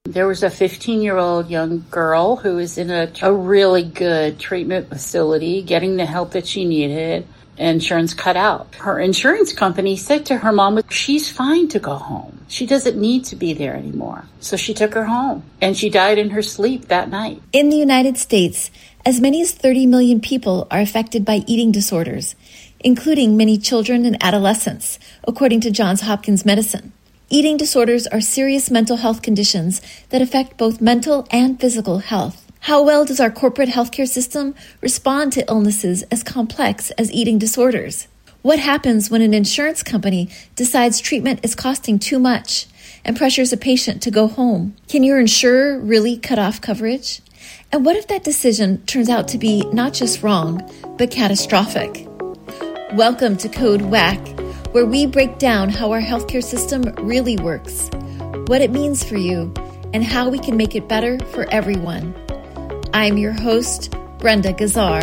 There was a 15-year-old young girl who was in a really good treatment facility getting the help that she needed. Insurance cut out. Her insurance company said to her mom, she's fine to go home. She doesn't need to be there anymore. So she took her home and she died in her sleep that night. In the United States, as many as 30 million people are affected by eating disorders, including many children and adolescents, according to Johns Hopkins Medicine. Eating disorders are serious mental health conditions that affect both mental and physical health. How well does our corporate healthcare system respond to illnesses as complex as eating disorders? What happens when an insurance company decides treatment is costing too much and pressures a patient to go home? Can your insurer really cut off coverage? And what if that decision turns out to be not just wrong, but catastrophic? Welcome to Code WACK, where we break down how our healthcare system really works, what it means for you, and how we can make it better for everyone. I'm your host, Brenda Gazzar.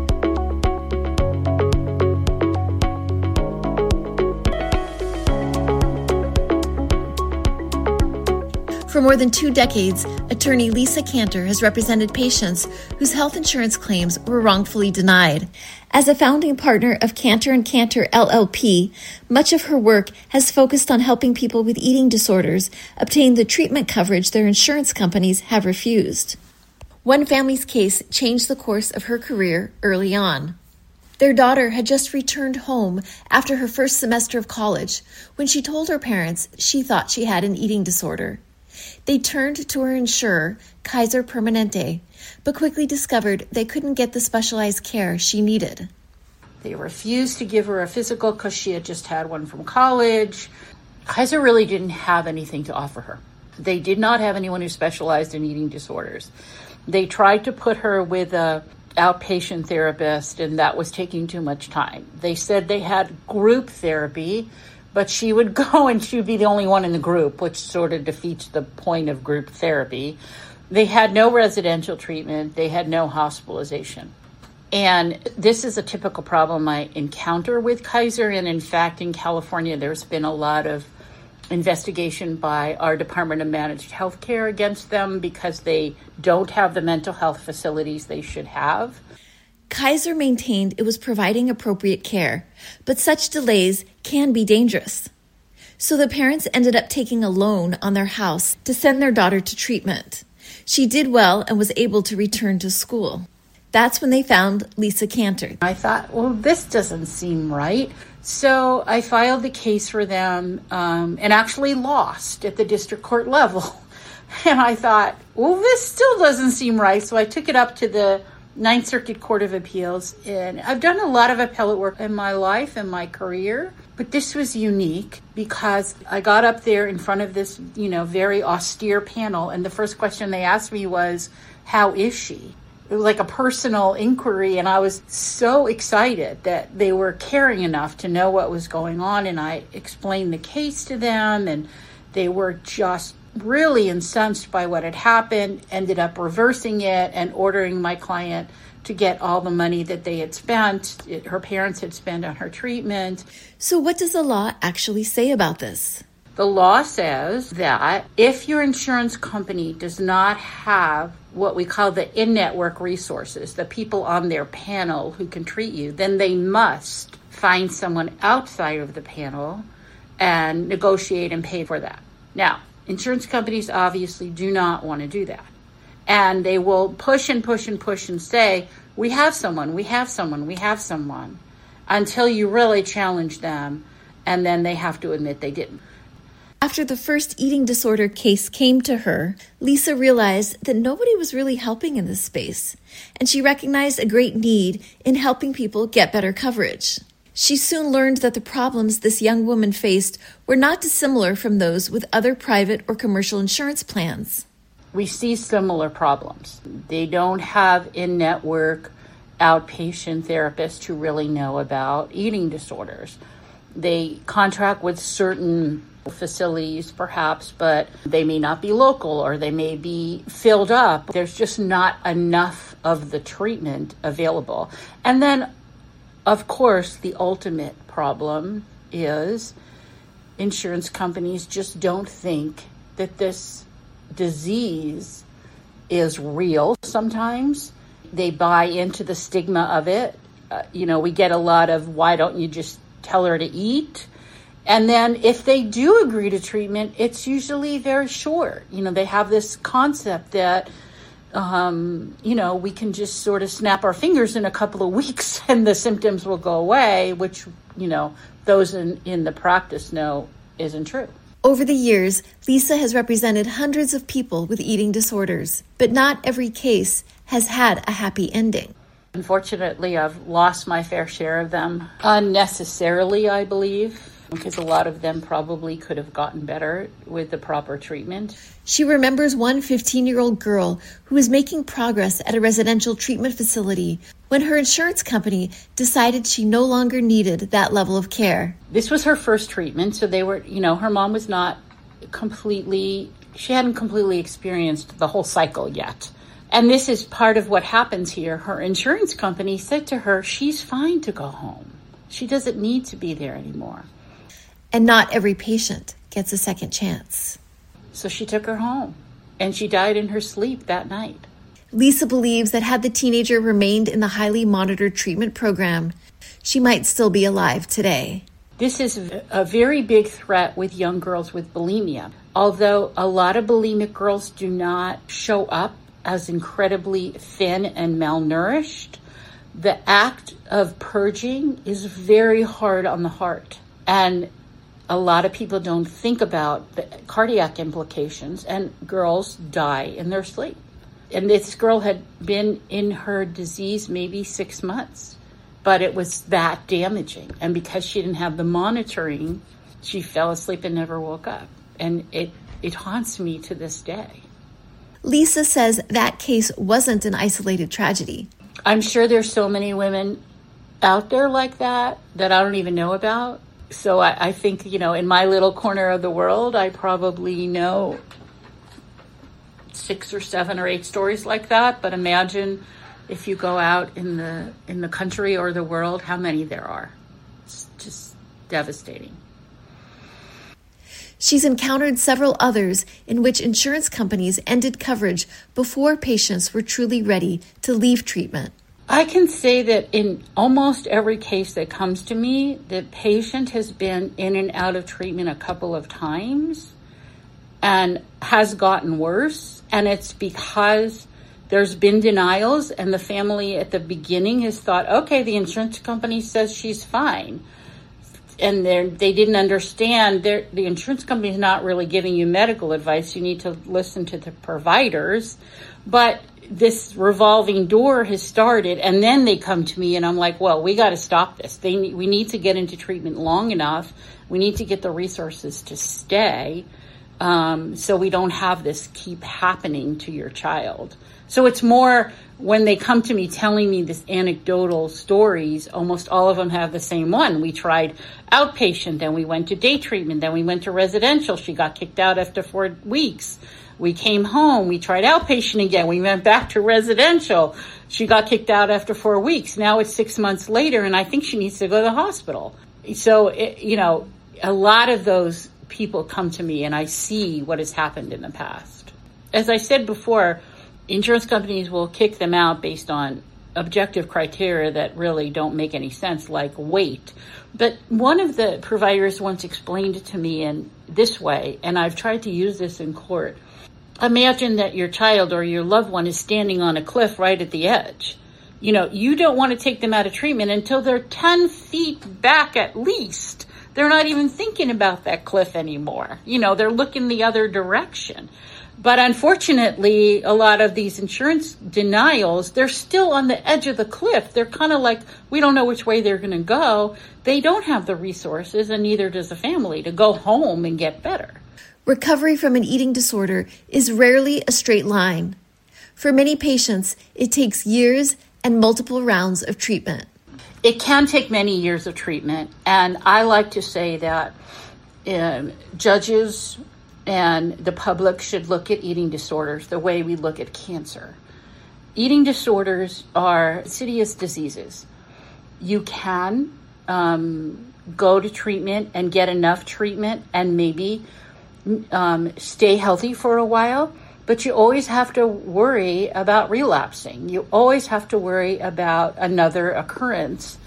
For more than 2 decades, attorney Lisa Cantor has represented patients whose health insurance claims were wrongfully denied. As a founding partner of Cantor & Cantor LLP, much of her work has focused on helping people with eating disorders obtain the treatment coverage their insurance companies have refused. One family's case changed the course of her career early on. Their daughter had just returned home after her first semester of college when she told her parents she thought she had an eating disorder. They turned to her insurer, Kaiser Permanente, but quickly discovered they couldn't get the specialized care she needed. They refused to give her a physical because she had just had one from college. Kaiser really didn't have anything to offer her. They did not have anyone who specialized in eating disorders. They tried to put her with an outpatient therapist, and that was taking too much time. They said they had group therapy, but she would go and she would be the only one in the group, which sort of defeats the point of group therapy. They had no residential treatment. They had no hospitalization. And this is a typical problem I encounter with Kaiser. And in fact, in California, there's been a lot of investigation by our Department of Managed Healthcare against them because they don't have the mental health facilities they should have. Kaiser maintained it was providing appropriate care, but such delays can be dangerous. So the parents ended up taking a loan on their house to send their daughter to treatment. She did well and was able to return to school. That's when they found Lisa Cantor. I thought, well, this doesn't seem right. So I filed the case for them and actually lost at the district court level. And I thought, well, this still doesn't seem right. So I took it up to the Ninth Circuit Court of Appeals. And I've done a lot of appellate work in my life and my career. But this was unique because I got up there in front of this, very austere panel. And the first question they asked me was, how is she? It was like a personal inquiry, and I was so excited that they were caring enough to know what was going on, and I explained the case to them, and they were just really incensed by what had happened, ended up reversing it and ordering my client to get all the money that they had spent, her parents had spent on her treatment. So what does the law actually say about this? The law says that if your insurance company does not have what we call the in-network resources, the people on their panel who can treat you, then they must find someone outside of the panel and negotiate and pay for that. Now, insurance companies obviously do not want to do that. And they will push and push and push and say, we have someone, until you really challenge them, and then they have to admit they didn't. After the first eating disorder case came to her, Lisa realized that nobody was really helping in this space, and she recognized a great need in helping people get better coverage. She soon learned that the problems this young woman faced were not dissimilar from those with other private or commercial insurance plans. We see similar problems. They don't have in-network outpatient therapists who really know about eating disorders. They contract with certain facilities perhaps, but they may not be local or they may be filled up. There's just not enough of the treatment available. And then, of course, the ultimate problem is insurance companies just don't think that this disease is real sometimes. They buy into the stigma of it. We get a lot of, why don't you just tell her to eat? And then if they do agree to treatment, it's usually very short. They have this concept that, we can just sort of snap our fingers in a couple of weeks and the symptoms will go away, which, those in the practice know isn't true. Over the years, Lisa has represented hundreds of people with eating disorders, but not every case has had a happy ending. Unfortunately, I've lost my fair share of them unnecessarily, I believe, because a lot of them probably could have gotten better with the proper treatment. She remembers one 15-year-old girl who was making progress at a residential treatment facility when her insurance company decided she no longer needed that level of care. This was her first treatment, so they were, her mom was not she hadn't completely experienced the whole cycle yet. And this is part of what happens here. Her insurance company said to her, she's fine to go home. She doesn't need to be there anymore. And not every patient gets a second chance. So she took her home, and she died in her sleep that night. Lisa believes that had the teenager remained in the highly monitored treatment program, she might still be alive today. This is a very big threat with young girls with bulimia. Although a lot of bulimic girls do not show up as incredibly thin and malnourished, the act of purging is very hard on the heart. And a lot of people don't think about the cardiac implications, and girls die in their sleep. And this girl had been in her disease maybe 6 months, but it was that damaging. And because she didn't have the monitoring, she fell asleep and never woke up. And it haunts me to this day. Lisa says that case wasn't an isolated tragedy. I'm sure there's so many women out there like that I don't even know about. So I think, in my little corner of the world, I probably know 6 or 7 or 8 stories like that. But imagine if you go out in the country or the world, how many there are. It's just devastating. She's encountered several others in which insurance companies ended coverage before patients were truly ready to leave treatment. I can say that in almost every case that comes to me, the patient has been in and out of treatment a couple of times and has gotten worse. And it's because there's been denials and the family at the beginning has thought, okay, the insurance company says she's fine. And they didn't understand the insurance company is not really giving you medical advice. You need to listen to the providers. But this revolving door has started, and then they come to me and I'm like, well, we got to stop this. We need to get into treatment long enough. We need to get the resources to stay so we don't have this keep happening to your child. So it's more when they come to me telling me this anecdotal stories, almost all of them have the same one. We tried outpatient, then we went to day treatment, then we went to residential. She got kicked out after 4 weeks. We came home, we tried outpatient again, we went back to residential. She got kicked out after 4 weeks. Now it's 6 months later, and I think she needs to go to the hospital. So, a lot of those people come to me, and I see what has happened in the past. As I said before, insurance companies will kick them out based on objective criteria that really don't make any sense, like weight. But one of the providers once explained it to me in this way, and I've tried to use this in court. Imagine that your child or your loved one is standing on a cliff right at the edge. You don't want to take them out of treatment until they're 10 feet back at least. They're not even thinking about that cliff anymore. They're looking the other direction. But unfortunately, a lot of these insurance denials, they're still on the edge of the cliff. They're kind of like, we don't know which way they're going to go. They don't have the resources, and neither does the family, to go home and get better. Recovery from an eating disorder is rarely a straight line. For many patients, it takes years and multiple rounds of treatment. It can take many years of treatment, and I like to say that judges and the public should look at eating disorders the way we look at cancer. Eating disorders are insidious diseases. You can go to treatment and get enough treatment and maybe stay healthy for a while, but you always have to worry about relapsing. You always have to worry about another occurrence.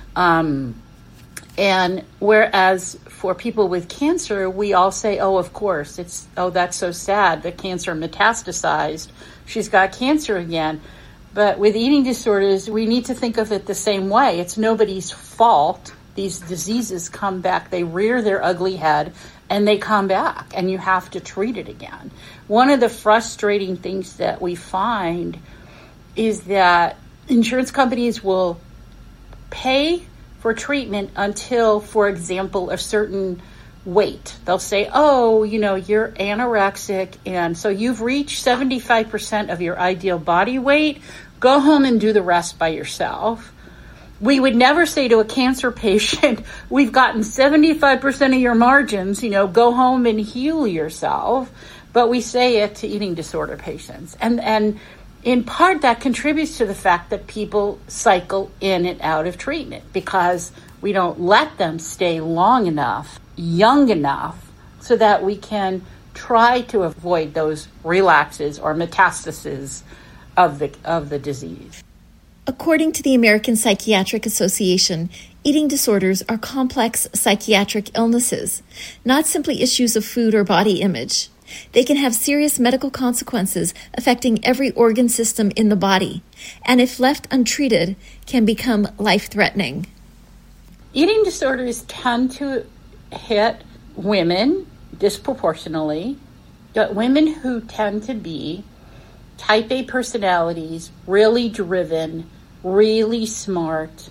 And whereas for people with cancer, we all say, oh, of course, that's so sad. The cancer metastasized. She's got cancer again. But with eating disorders, we need to think of it the same way. It's nobody's fault. These diseases come back. They rear their ugly head and they come back, and you have to treat it again. One of the frustrating things that we find is that insurance companies will pay for treatment until, for example, a certain weight. They'll say, oh, you're anorexic, and so you've reached 75% of your ideal body weight. Go home and do the rest by yourself. We would never say to a cancer patient, we've gotten 75% of your margins, go home and heal yourself. But we say it to eating disorder patients. And in part, that contributes to the fact that people cycle in and out of treatment because we don't let them stay long enough, young enough, so that we can try to avoid those relapses or metastases of the disease. According to the American Psychiatric Association, eating disorders are complex psychiatric illnesses, not simply issues of food or body image. They can have serious medical consequences affecting every organ system in the body, and if left untreated, can become life-threatening. Eating disorders tend to hit women disproportionately, but women who tend to be type A personalities, really driven, really smart,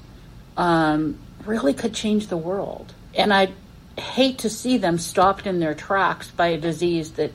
really could change the world. And I hate to see them stopped in their tracks by a disease that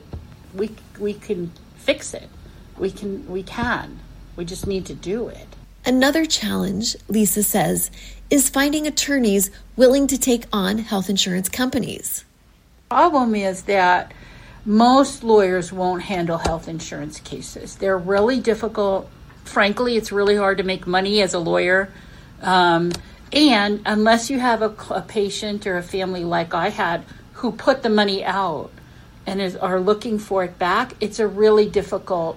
we can fix it. We can. We just need to do it. Another challenge, Lisa says, is finding attorneys willing to take on health insurance companies. The problem is that most lawyers won't handle health insurance cases. They're really difficult. Frankly, it's really hard to make money as a lawyer. And unless you have a patient or a family like I had who put the money out and are looking for it back, it's a really difficult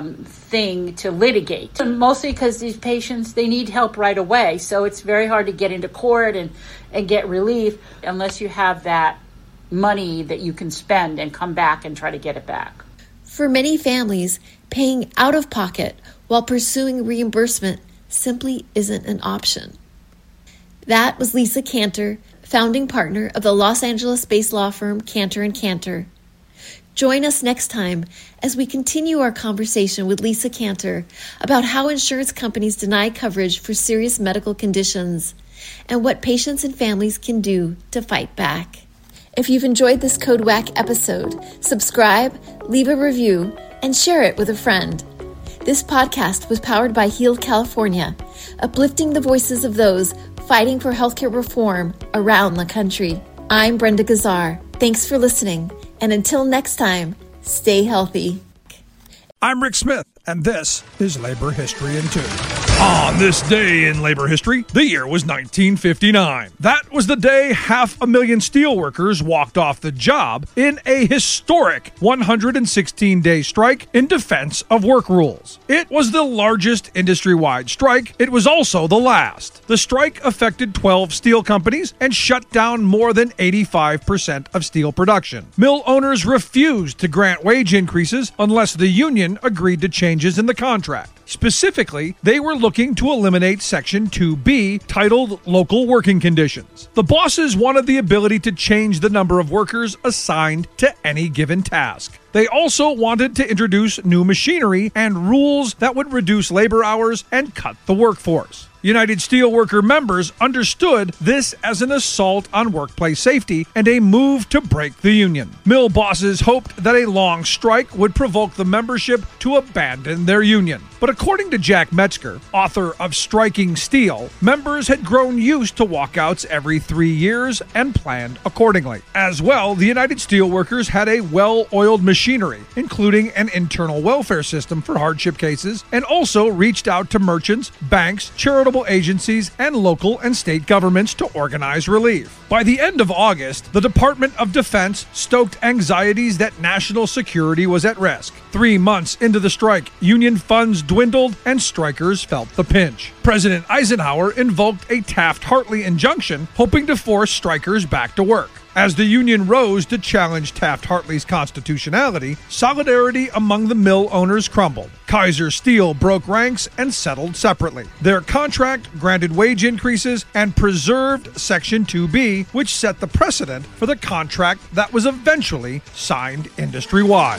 thing to litigate. And mostly because these patients, they need help right away. So it's very hard to get into court and get relief unless you have that money that you can spend and come back and try to get it back. For many families, paying out of pocket while pursuing reimbursement simply isn't an option. That was Lisa Cantor, founding partner of the Los Angeles-based law firm Cantor & Cantor. Join us next time as we continue our conversation with Lisa Cantor about how insurance companies deny coverage for serious medical conditions and what patients and families can do to fight back. If you've enjoyed this Code WAC episode, subscribe, leave a review, and share it with a friend. This podcast was powered by Healed California, uplifting the voices of those fighting for healthcare reform around the country. I'm Brenda Gazzar. Thanks for listening, and until next time, stay healthy. I'm Rick Smith, and this is Labor History in 2. On this day in labor history, the year was 1959. That was the day 500,000 steelworkers walked off the job in a historic 116-day strike in defense of work rules. It was the largest industry-wide strike. It was also the last. The strike affected 12 steel companies and shut down more than 85% of steel production. Mill owners refused to grant wage increases unless the union agreed to changes in the contract. Specifically, they were looking to eliminate Section 2B, titled Local Working Conditions. The bosses wanted the ability to change the number of workers assigned to any given task. They also wanted to introduce new machinery and rules that would reduce labor hours and cut the workforce. United Steelworker members understood this as an assault on workplace safety and a move to break the union. Mill bosses hoped that a long strike would provoke the membership to abandon their union. But according to Jack Metzger, author of Striking Steel, members had grown used to walkouts every 3 years and planned accordingly. As well, the United Steelworkers had a well-oiled machinery, including an internal welfare system for hardship cases, and also reached out to merchants, banks, charitable tribal agencies and local and state governments to organize relief. By the end of August, the Department of Defense stoked anxieties that national security was at risk. 3 months into the strike, union funds dwindled and strikers felt the pinch. President Eisenhower invoked a Taft-Hartley injunction, hoping to force strikers back to work. As the union rose to challenge Taft-Hartley's constitutionality, solidarity among the mill owners crumbled. Kaiser Steel broke ranks and settled separately. Their contract granted wage increases and preserved Section 2B, which set the precedent for the contract that was eventually signed industry-wide.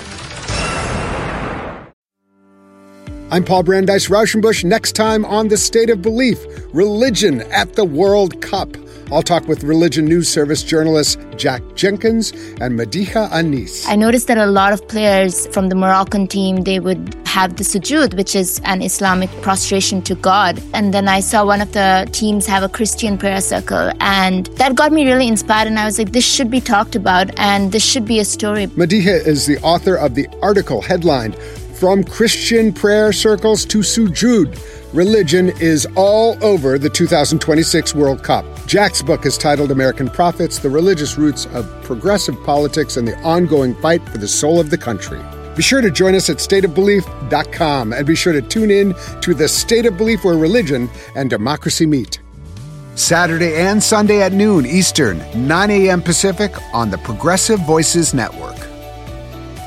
I'm Paul Brandeis Rauschenbusch. Next time on The State of Belief, religion at the World Cup. I'll talk with Religion News Service journalists Jack Jenkins and Madiha Anis. I noticed that a lot of players from the Moroccan team, they would have the sujood, which is an Islamic prostration to God. And then I saw one of the teams have a Christian prayer circle. And that got me really inspired. And I was like, this should be talked about and this should be a story. Madiha is the author of the article headlined, From Christian Prayer Circles to Sujood. Religion is all over the 2026 World Cup. Jack's book is titled American Prophets, The Religious Roots of Progressive Politics and the Ongoing Fight for the Soul of the Country. Be sure to join us at stateofbelief.com and be sure to tune in to The State of Belief, where religion and democracy meet. Saturday and Sunday at noon Eastern, 9 a.m. Pacific on the Progressive Voices Network.